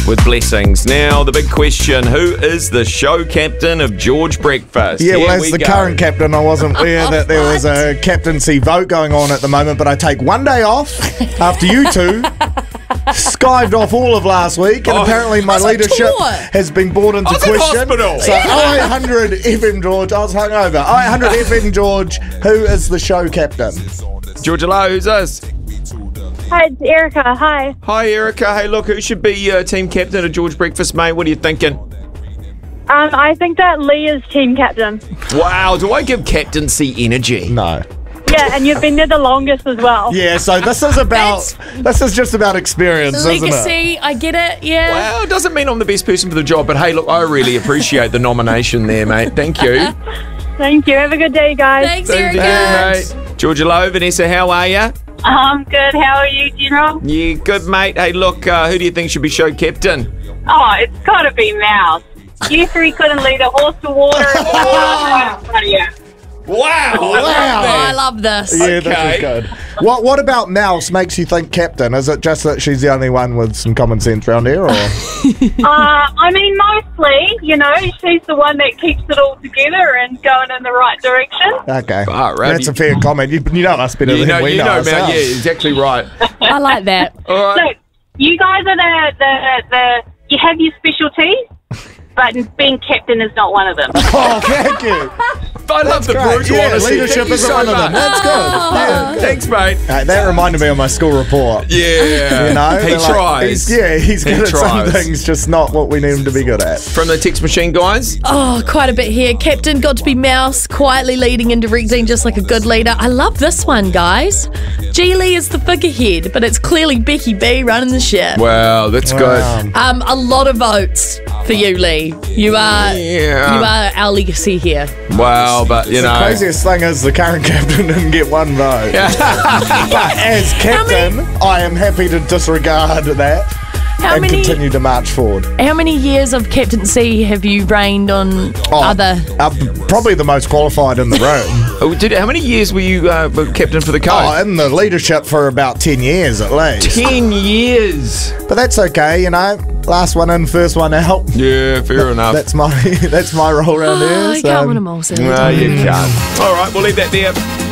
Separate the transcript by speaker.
Speaker 1: with blessings. Now, the big question, who is the show captain of George Breakfast?
Speaker 2: Yeah,
Speaker 1: Here
Speaker 2: well, as
Speaker 1: we
Speaker 2: the
Speaker 1: go.
Speaker 2: current captain, I wasn't aware that there was a captaincy vote going on at the moment, but I take one day off after you two skived off all of last week, and apparently my leadership has been brought into
Speaker 1: I was in
Speaker 2: question.
Speaker 1: hospital.
Speaker 2: So 0800 FM George, I was hungover. 0800 FM George, who is the show captain?
Speaker 1: Georgia Lowe, who's this?
Speaker 3: Hi, it's Erica. Hi.
Speaker 1: Hi, Erica. Hey, look, who should be team captain of George Breakfast, mate? What are you thinking?
Speaker 3: I think that Lee is team captain.
Speaker 1: Wow, do I give captaincy energy?
Speaker 2: No.
Speaker 3: Yeah, and you've been there the longest as well.
Speaker 2: Yeah, so this is just about experience, isn't it?
Speaker 4: Legacy, I get it, yeah.
Speaker 1: Well, it doesn't mean I'm the best person for the job, but hey, look, I really appreciate the nomination there, mate. Thank you.
Speaker 3: Thank you. Have a good day, guys.
Speaker 4: Thanks,
Speaker 1: Thank you,
Speaker 4: Erica.
Speaker 1: mate. Georgia Lowe, Vanessa, how are you?
Speaker 3: I'm good. How are you, General?
Speaker 1: Yeah, good, mate. Hey, look, who do you think should be show captain?
Speaker 3: Oh, it's got to be Mouse. You three couldn't lead a horse to water.
Speaker 1: Wow!
Speaker 4: Oh, I love this.
Speaker 2: Yeah, this is good. What about Mouse makes you think captain? Is it just that she's the only one with some common sense around here, or?
Speaker 3: I mean, mostly, she's the one that keeps it all together and going in the right direction.
Speaker 2: Okay,
Speaker 1: right.
Speaker 2: That's a fair comment. You know us better than we know
Speaker 1: man.
Speaker 2: ourselves.
Speaker 1: Yeah, exactly right.
Speaker 4: I like that.
Speaker 1: All right.
Speaker 3: So, you guys are you have your specialties, but being captain is not one of them.
Speaker 2: Oh, thank you.
Speaker 1: I love the
Speaker 2: Great.
Speaker 1: brutal
Speaker 2: Yeah,
Speaker 1: honesty.
Speaker 2: leadership
Speaker 1: Thank you
Speaker 2: isn't
Speaker 1: so
Speaker 2: one of them.
Speaker 1: much.
Speaker 2: That's good. Yeah, good.
Speaker 1: Thanks, mate.
Speaker 2: That reminded me of my school report.
Speaker 1: Yeah.
Speaker 2: You know,
Speaker 1: he
Speaker 2: they're like,
Speaker 1: tries.
Speaker 2: he's
Speaker 1: He
Speaker 2: good at some
Speaker 1: tries.
Speaker 2: things, just not what we need him to be good at.
Speaker 1: From the text machine, guys.
Speaker 4: Oh, quite a bit here. Captain got to be Mouse, quietly leading and directing just like a good leader. I love this one, guys. G Lee is the figurehead, but it's clearly Becky B running the ship.
Speaker 1: Wow, that's good.
Speaker 4: A lot of votes for you, Lee. You are our legacy here.
Speaker 1: Wow, but you know.
Speaker 2: The craziest thing is the current captain didn't get one vote. But as captain, I am happy to disregard that and continue to march forward.
Speaker 4: How many years of captaincy have you reigned on other?
Speaker 2: Probably the most qualified in the room.
Speaker 1: How many years were you captain for the coast?
Speaker 2: Oh, in the leadership for about 10 years at least.
Speaker 1: 10 years.
Speaker 2: But that's okay, last one in, first one out.
Speaker 1: Yeah, fair enough.
Speaker 2: That's my role around here.
Speaker 4: I can't win them all, so.
Speaker 1: No, you can't. All right, we'll leave that there.